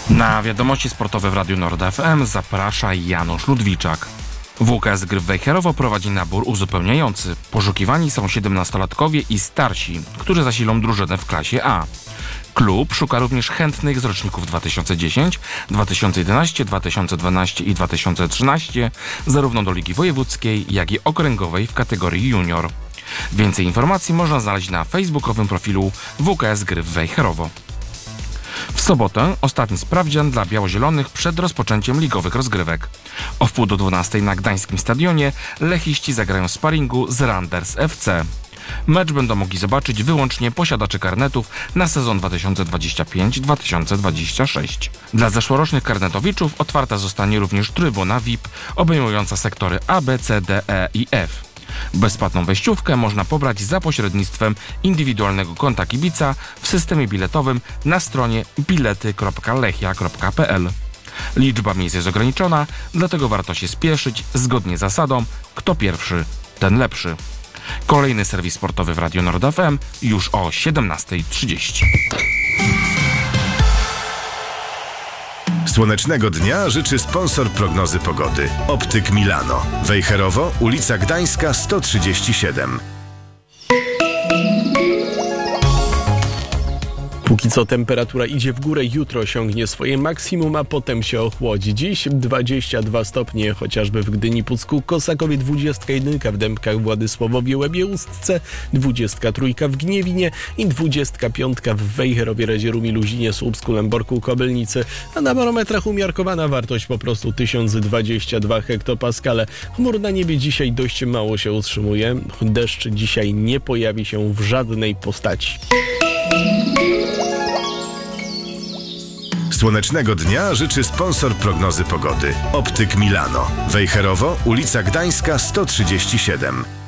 Na wiadomości sportowe w Radiu Nord FM zaprasza Janusz Ludwiczak. WKS Gryf Wejherowo prowadzi nabór uzupełniający. Poszukiwani są 17-latkowie i starsi, którzy zasilą drużynę w klasie A. Klub szuka również chętnych z roczników 2010, 2011, 2012 i 2013, zarówno do Ligi Wojewódzkiej, jak i okręgowej w kategorii junior. Więcej informacji można znaleźć na facebookowym profilu WKS Gryf Wejherowo. W sobotę ostatni sprawdzian dla biało-zielonych przed rozpoczęciem ligowych rozgrywek. O 11:30 na gdańskim stadionie lechiści zagrają w sparingu z Randers FC. Mecz będą mogli zobaczyć wyłącznie posiadacze karnetów na sezon 2025-2026. Dla zeszłorocznych karnetowiczów otwarta zostanie również trybuna VIP obejmująca sektory A, B, C, D, E i F. Bezpłatną wejściówkę można pobrać za pośrednictwem indywidualnego konta kibica w systemie biletowym na stronie bilety.lechia.pl. Liczba miejsc jest ograniczona, dlatego warto się spieszyć zgodnie z zasadą kto pierwszy, ten lepszy. Kolejny serwis sportowy w Radiu Nord FM już o 17:30. Słonecznego dnia życzy sponsor prognozy pogody. Optyk Milano. Wejherowo, ulica Gdańska 137. Póki co temperatura idzie w górę, jutro osiągnie swoje maksimum, a potem się ochłodzi. Dziś 22 stopnie, chociażby w Gdyni, Pucku, Kosakowie 21, w Dębkach, Władysławowie, Łebie, Ustce, 23 w Gniewinie i 25 w Wejherowie, Radzierumi, Luzinie, Słupsku, Lęborku, Kobylnicy, a na barometrach umiarkowana wartość po prostu 1022 hektopaskale. Chmur na niebie dzisiaj dość mało się utrzymuje. Deszcz dzisiaj nie pojawi się w żadnej postaci. Słonecznego dnia życzy sponsor prognozy pogody. Optyk Milano. Wejherowo, ulica Gdańska 137.